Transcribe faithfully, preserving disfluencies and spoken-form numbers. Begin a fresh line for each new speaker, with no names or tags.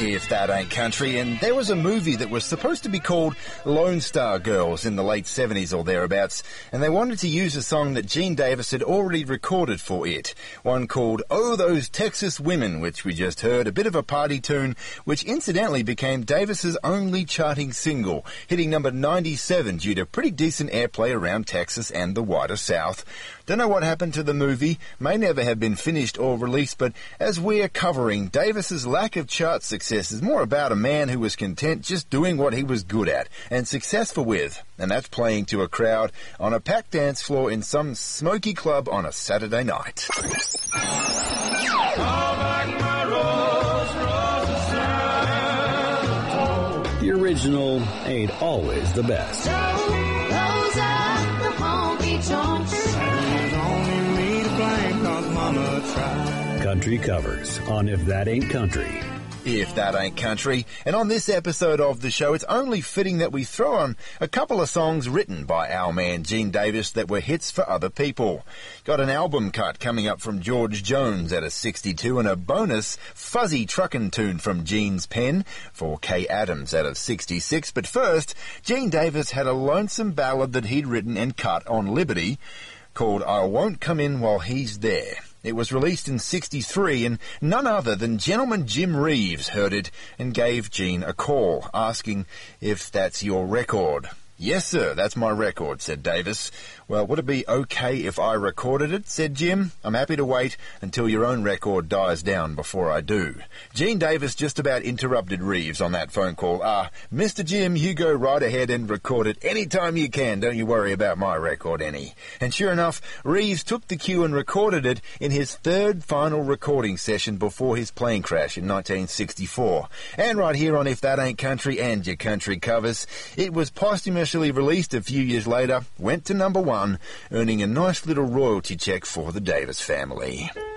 If that ain't country, and there was a movie that was supposed to be called Lone Star Girls in the late seventies or thereabouts, and they wanted to use a song that Gene Davis had already recorded for it, one called Oh Those Texas Women, which we just heard, a bit of a party tune, which incidentally became Davis's only charting single, hitting number ninety-seven due to pretty decent airplay around Texas and the wider South. Don't know what happened to the movie, may never have been finished or released, but as we're covering, Davis's lack of chart success is more about a man who was content just doing what he was good at and successful with, and that's playing to a crowd on a packed dance floor in some smoky club on a Saturday night.
The original ain't always the best.
Those are the honky tonks.
Country covers on If That Ain't Country.
If That Ain't Country. And on this episode of the show, it's only fitting that we throw on a couple of songs written by our man Gene Davis that were hits for other people. Got an album cut coming up from George Jones at a sixty-two and a bonus fuzzy truckin' tune from Gene's pen for Kay Adams at a sixty-six. But first, Gene Davis had a lonesome ballad that he'd written and cut on Liberty called I Won't Come In While He's There. It was released in sixty-three, and none other than Gentleman Jim Reeves heard it and gave Gene a call, asking if that's your record. Yes, sir, that's my record, said Davis. Well, would it be okay if I recorded it, said Jim. I'm happy to wait until your own record dies down before I do. Gene Davis just about interrupted Reeves on that phone call. Ah, Mister Jim, you go right ahead and record it any time you can. Don't you worry about my record any. And sure enough, Reeves took the cue and recorded it in his third final recording session before his plane crash in nineteen sixty-four. And right here on If That Ain't Country and Your Country Covers, it was posthumously released a few years later, went to number one, earning a nice little royalty check for the Davis family.